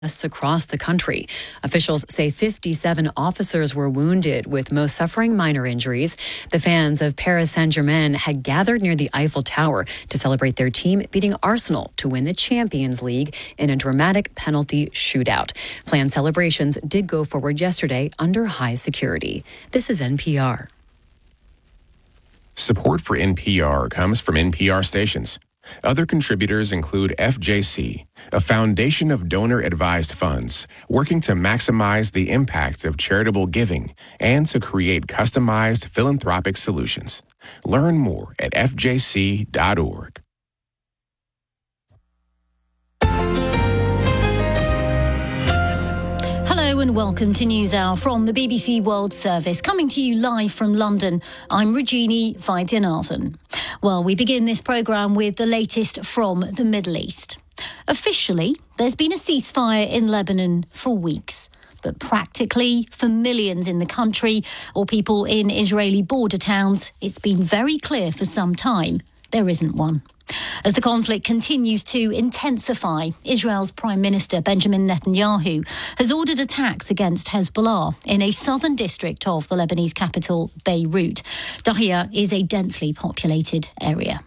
across the country. Officials say 57 officers were wounded, with most suffering minor injuries. The fans of Paris Saint-Germain had gathered near the Eiffel Tower to celebrate their team beating Arsenal to win the Champions League in a dramatic penalty shootout. Planned celebrations did go forward yesterday under high security. This is NPR. Support for NPR comes from NPR stations. Other contributors include FJC, a foundation of donor-advised funds working to maximize the impact of charitable giving and to create customized philanthropic solutions. Learn more at fjc.org. Hello and welcome to NewsHour from the BBC World Service. Coming to you live from London, I'm Rajini Vaidyanathan. Well, we begin this programme with the latest from the Middle East. Officially, there's been a ceasefire in Lebanon for weeks. But practically, for millions in the country or people in Israeli border towns, it's been very clear for some time there isn't one. As the conflict continues to intensify, Israel's Prime Minister Benjamin Netanyahu has ordered attacks against Hezbollah in a southern district of the Lebanese capital, Beirut. Dahia is a densely populated area.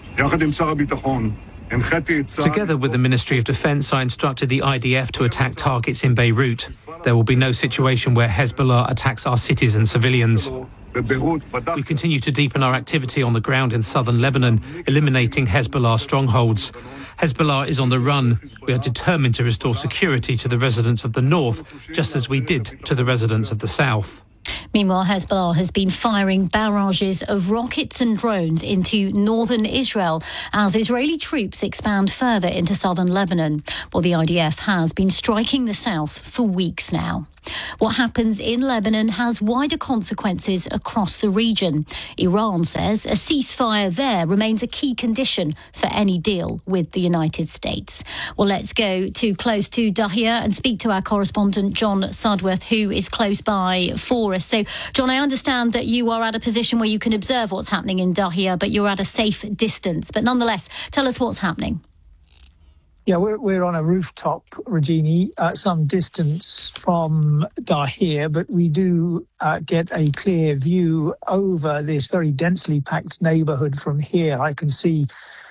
Together with the Ministry of Defence, I instructed the IDF to attack targets in Beirut. There will be no situation where Hezbollah attacks our cities and civilians. We continue to deepen our activity on the ground in southern Lebanon, eliminating Hezbollah strongholds. Hezbollah is on the run. We are determined to restore security to the residents of the north, just as we did to the residents of the south. Meanwhile, Hezbollah has been firing barrages of rockets and drones into northern Israel as Israeli troops expand further into southern Lebanon, while the IDF has been striking the south for weeks now. What happens in Lebanon has wider consequences across the region. Iran says a ceasefire there remains a key condition for any deal with the United States. Well, let's go too close to Dahia and speak to our correspondent, John Sudworth, who is close by for us. So, John, I understand that you are at a position where you can observe what's happening in Dahia, but you're at a safe distance. But nonetheless, tell us what's happening. Yeah, we're on a rooftop, Regini, some distance from Dahir, but we do get a clear view over this very densely packed neighbourhood from here. I can see,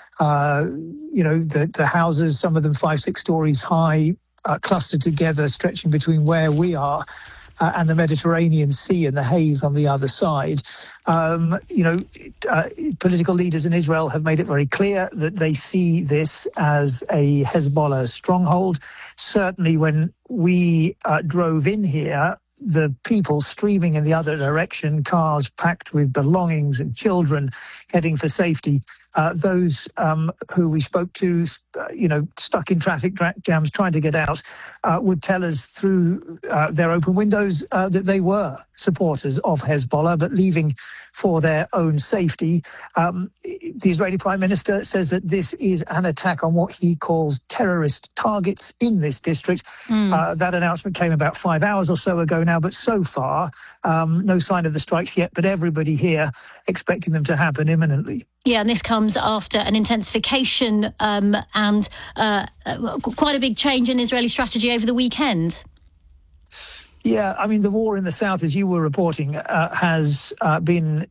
the houses, some of them 5-6 stories high, clustered together, stretching between where we are and the Mediterranean Sea and the haze on the other side. Political leaders in Israel have made it very clear that they see this as a Hezbollah stronghold. Certainly when we drove in here, the people streaming in the other direction, cars packed with belongings and children heading for safety. Those who we spoke to, stuck in traffic jams trying to get out, would tell us through their open windows that they were supporters of Hezbollah, but leaving for their own safety. The Israeli Prime Minister says that this is an attack on what he calls terrorist targets in this district. That announcement came about 5 hours or so ago now, but so far, no sign of the strikes yet, but everybody here expecting them to happen imminently. Yeah, and this comes after an intensification and quite a big change in Israeli strategy over the weekend. Yeah, I mean, the war in the south, as you were reporting, has been,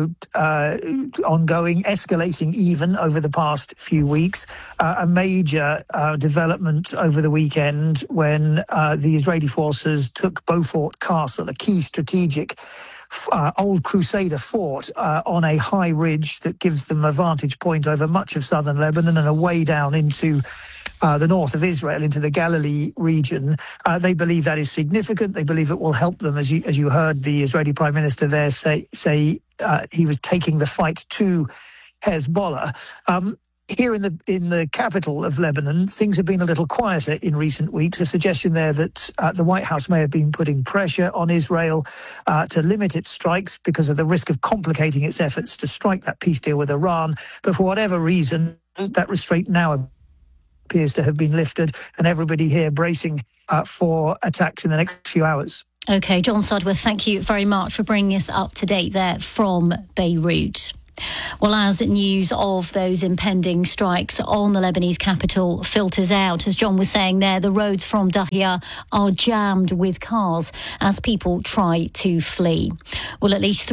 ongoing, escalating even over the past few weeks. A major development over the weekend when the Israeli forces took Beaufort Castle, a key strategic old Crusader fort on a high ridge that gives them a vantage point over much of southern Lebanon and a way down into the north of Israel, into the Galilee region. They believe that is significant. They believe it will help them, as you heard the Israeli Prime Minister there say he was taking the fight to Hezbollah. Here in the capital of Lebanon, things have been a little quieter in recent weeks. A suggestion there that the White House may have been putting pressure on Israel to limit its strikes because of the risk of complicating its efforts to strike that peace deal with Iran. But for whatever reason, that restraint now appears to have been lifted, and everybody here bracing for attacks in the next few hours. OK, John Sudworth, thank you very much for bringing us up to date there from Beirut. Well, as news of those impending strikes on the Lebanese capital filters out, as John was saying there, the roads from Dahia are jammed with cars as people try to flee. Well, at least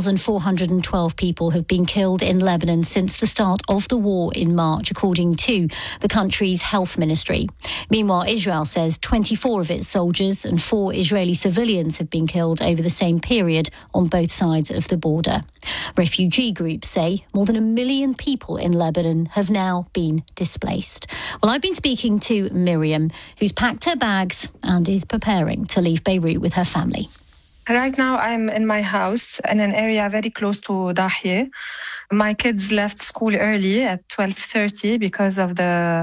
3,412 people have been killed in Lebanon since the start of the war in March, according to the country's health ministry. Meanwhile, Israel says 24 of its soldiers and 4 Israeli civilians have been killed over the same period on both sides of the border. Refugee groups say more than 1 million people in Lebanon have now been displaced. Well, I've been speaking to Miriam, who's packed her bags and is preparing to leave Beirut with her family. Right now, I'm in my house in an area very close to Dahia. My kids left school early at 12:30 because of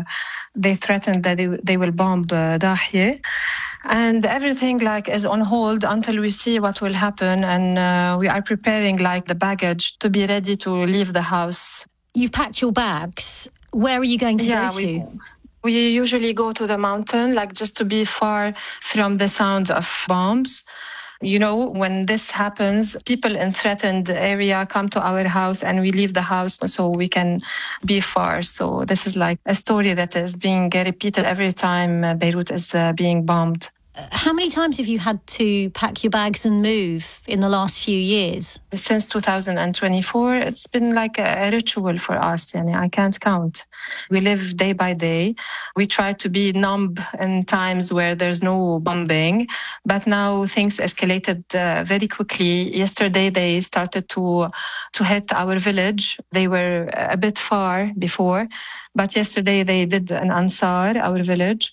they threatened that they will bomb Dahia. And everything is on hold until we see what will happen. And we are preparing the baggage to be ready to leave the house. You've packed your bags. Where are you going to go to? We usually go to the mountain, just to be far from the sound of bombs. You know, when this happens, people in threatened area come to our house and we leave the house so we can be far. So this is a story that is being repeated every time Beirut is being bombed. How many times have you had to pack your bags and move in the last few years? Since 2024, it's been a ritual for us. I can't count. We live day by day. We try to be numb in times where there's no bombing. But now things escalated very quickly. Yesterday, they started to hit our village. They were a bit far before. But yesterday, they did an Ansar, our village.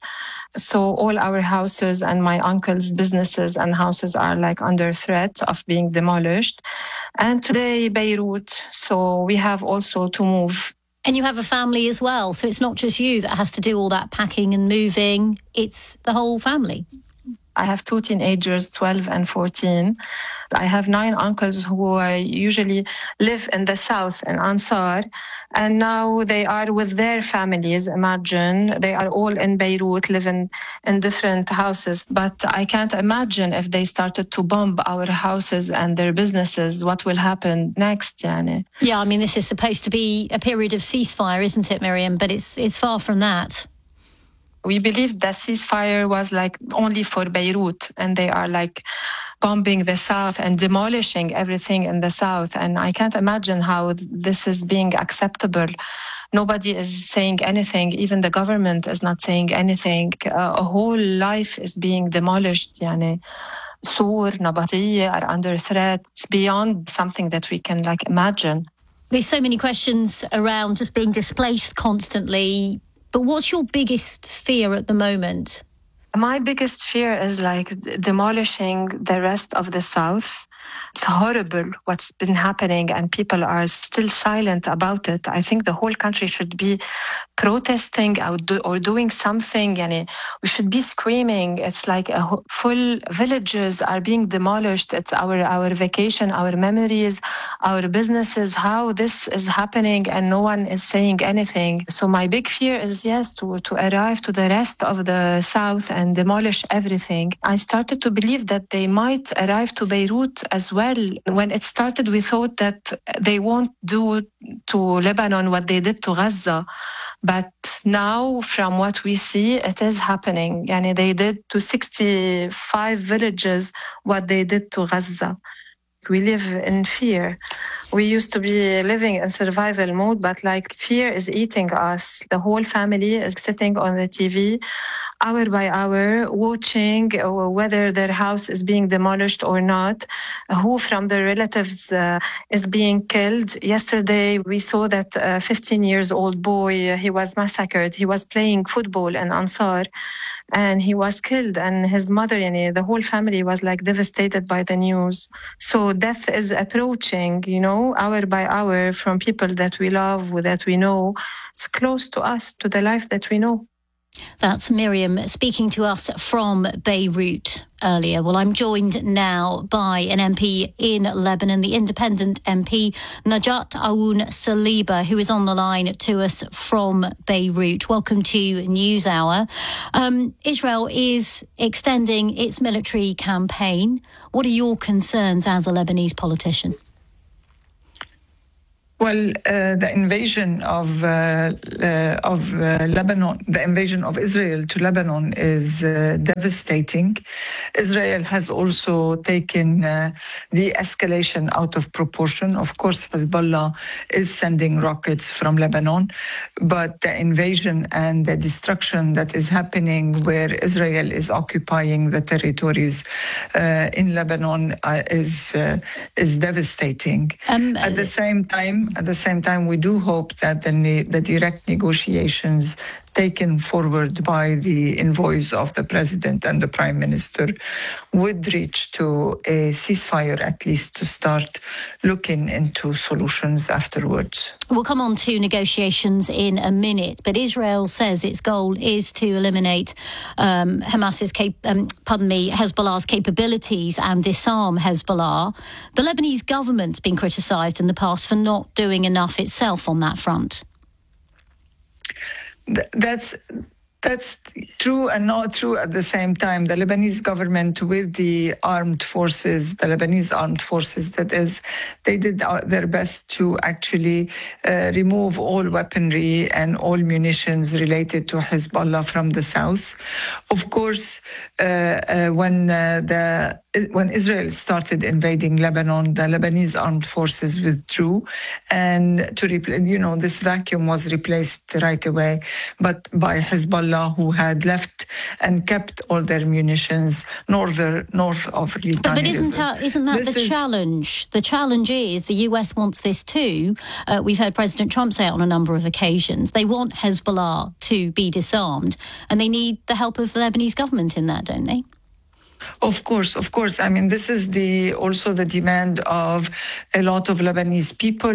So all our houses and my uncle's businesses and houses are under threat of being demolished. And today, Beirut, so we have also to move. And you have a family as well, so it's not just you that has to do all that packing and moving, it's the whole family. I have 2 teenagers, 12 and 14. I have 9 uncles who usually live in the south in Ansar. And now they are with their families. Imagine they are all in Beirut, living in different houses. But I can't imagine if they started to bomb our houses and their businesses, what will happen next, Yani. Yeah, I mean, this is supposed to be a period of ceasefire, isn't it, Miriam? But it's far from that. We believed that ceasefire was only for Beirut, and they are bombing the south and demolishing everything in the south. And I can't imagine how this is being acceptable. Nobody is saying anything. Even the government is not saying anything. A whole life is being demolished. Yani, Sur, Nabatiya are under threat. It's beyond something that we can imagine. There's so many questions around just being displaced constantly. But what's your biggest fear at the moment? My biggest fear is demolishing the rest of the south. It's horrible what's been happening and people are still silent about it. I think the whole country should be protesting or doing something. We should be screaming. It's full villages are being demolished. It's our vacation, our memories, our businesses, how this is happening and no one is saying anything. So my big fear is, yes, to arrive to the rest of the south and demolish everything. I started to believe that they might arrive to Beirut as well. When it started, we thought that they won't do to Lebanon what they did to Gaza. But now, from what we see, it is happening. They did to 65 villages what they did to Gaza. We live in fear. We used to be living in survival mode, but fear is eating us. The whole family is sitting on the TV hour by hour, watching whether their house is being demolished or not, who from their relatives is being killed. Yesterday, we saw that a 15-year-old boy, he was massacred. He was playing football in Ansar, and he was killed. And his mother, the whole family was devastated by the news. So death is approaching, hour by hour from people that we love, that we know. It's close to us, to the life that we know. That's Miriam speaking to us from Beirut earlier. Well, I'm joined now by an MP in Lebanon, the independent MP, Najat Aoun Saliba, who is on the line to us from Beirut. Welcome to NewsHour. Israel is extending its military campaign. What are your concerns as a Lebanese politician? Well, the invasion of Lebanon, the invasion of Israel to Lebanon is devastating. Israel has also taken the escalation out of proportion. Of course, Hezbollah is sending rockets from Lebanon, but the invasion and the destruction that is happening where Israel is occupying the territories in Lebanon is devastating. At the same time, we do hope that the direct negotiations taken forward by the envoys of the president and the prime minister would reach to a ceasefire, at least to start looking into solutions afterwards. We'll come on to negotiations in a minute, but Israel says its goal is to eliminate Hezbollah's capabilities and disarm Hezbollah. The Lebanese government's been criticised in the past for not doing enough itself on that front. That's true and not true at the same time. The Lebanese government with the Lebanese armed forces, that is, they did their best to actually remove all weaponry and all munitions related to Hezbollah from the south. Of course, when Israel started invading Lebanon, the Lebanese armed forces withdrew, and this vacuum was replaced right away, but by Hezbollah, who had left and kept all their munitions north of Litani. But isn't that the challenge? The challenge is the US wants this too. We've heard President Trump say it on a number of occasions. They want Hezbollah to be disarmed, and they need the help of the Lebanese government in that, don't they? Of course. I mean, this is also the demand of a lot of Lebanese people.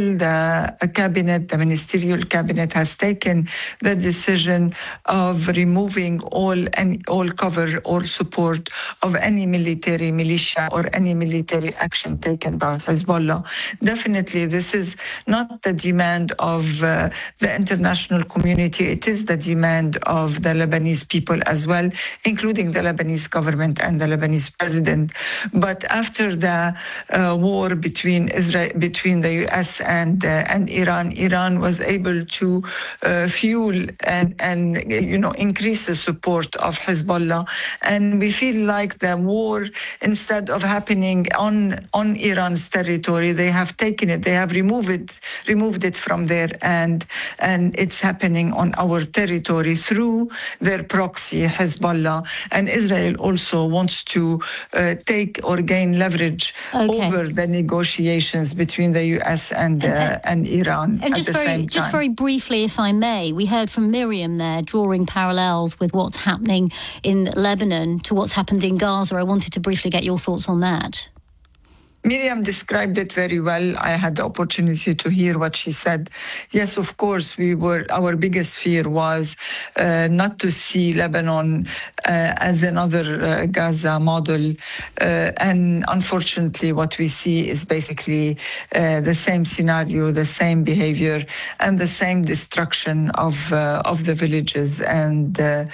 The ministerial cabinet has taken the decision of removing all cover or support of any military militia or any military action taken by Hezbollah. Definitely, this is not the demand of the international community. It is the demand of the Lebanese people as well, including the Lebanese government and the Lebanese president. But after the war between the US and Iran was able to fuel and increase the support of Hezbollah. And we feel like the war, instead of happening on Iran's territory, they have taken it, they have removed it from there, and it's happening on our territory through their proxy, Hezbollah. And Israel also wants to take or gain leverage over the negotiations between the US and Iran at the same time. Just very briefly, if I may, we heard from Miriam there, drawing parallels with what's happening in Lebanon to what's happened in Gaza. I wanted to briefly get your thoughts on that. Miriam described it very well. I had the opportunity to hear what she said. Yes, of course, our biggest fear was not to see Lebanon as another Gaza model. And unfortunately, what we see is basically the same scenario, the same behavior, and the same destruction of the villages and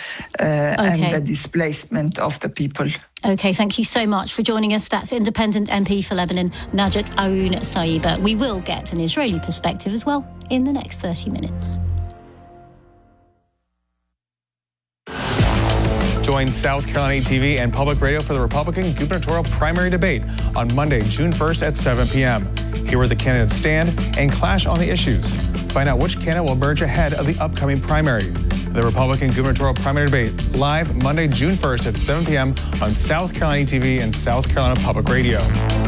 the displacement of the people. OK, thank you so much for joining us. That's Independent MP for Lebanon, Najat Aoun Saiba. We will get an Israeli perspective as well in the next 30 minutes. Join South Carolina TV and Public Radio for the Republican gubernatorial primary debate on Monday, June 1st at 7 p.m. Hear where the candidates stand and clash on the issues. Find out which candidate will emerge ahead of the upcoming primary. The Republican gubernatorial primary debate live Monday, June 1st at 7 p.m. on South Carolina TV and South Carolina Public Radio.